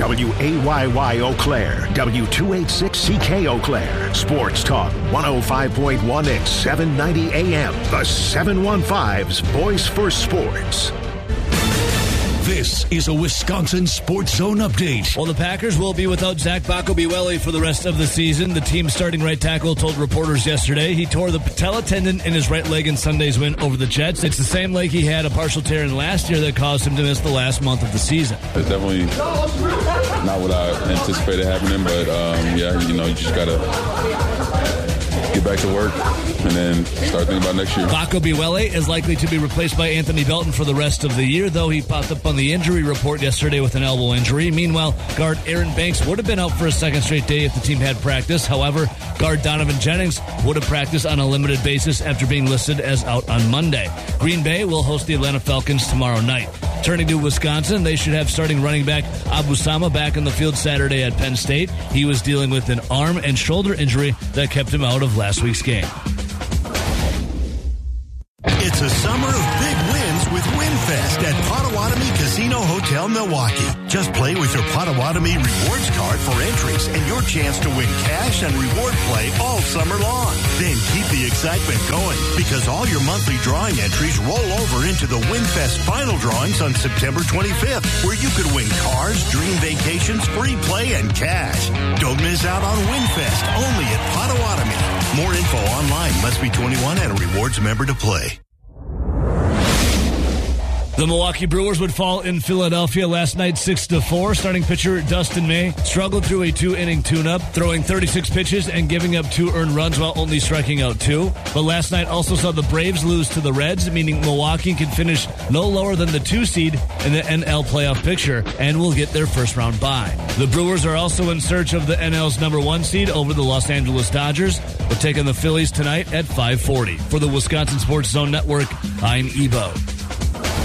WAYY Eau Claire, W286CK Eau Claire, Sports Talk 105.1 and 790 AM. The 715's Voice for Sports. This is a Wisconsin Sports Zone update. Well, the Packers will be without Zach Bacobiwele for the rest of the season. The team's starting right tackle told reporters yesterday he tore the patella tendon in his right leg in Sunday's win over the Jets. It's the same leg he had a partial tear in last year that caused him to miss the last month of the season. It's definitely not what I anticipated happening, but you just got to get back to work and then start thinking about next year. Bacobiwele is likely to be replaced by Anthony Belton for the rest of the year, though he popped up on the injury report yesterday with an elbow injury. Meanwhile, guard Aaron Banks would have been out for a second straight day if the team had practice. However, guard Donovan Jennings would have practiced on a limited basis after being listed as out on Monday. Green Bay will host the Atlanta Falcons tomorrow night. Turning to Wisconsin, they should have starting running back Abu Sama back in the field Saturday at Penn State. He was dealing with an arm and shoulder injury that kept him out of last week's game. It's a summer of big wins with WinFest at Potawatomi Casino Hotel, Milwaukee. Just play with your Potawatomi Rewards card for entries and your chance to win cash and reward play all summer long. Then keep the excitement going because all your monthly drawing entries roll over into the WinFest final drawings on September 25th, where you could win cars, dream vacations, free play, and cash. Don't miss out on WinFest, only at Potawatomi. More info online. Must be 21 and a rewards member to play. The Milwaukee Brewers would fall in Philadelphia last night 6-4. Starting pitcher Dustin May struggled through a 2-inning tune-up, throwing 36 pitches and giving up 2 earned runs while only striking out 2. But last night also saw the Braves lose to the Reds, meaning Milwaukee can finish no lower than the 2 seed in the NL playoff picture and will get their first round bye. The Brewers are also in search of the NL's number 1 seed over the Los Angeles Dodgers. We're taking the Phillies tonight at 5:40. For the Wisconsin Sports Zone Network, I'm Ebo.